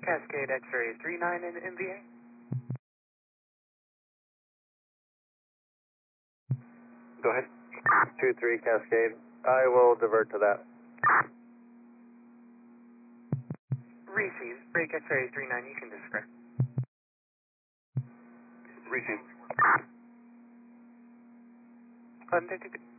Cascade X-ray 39 in MVA. 2-3 Cascade. I will divert to that. Receive. Break X-ray 39, you can disconnect. Receive. Contacted.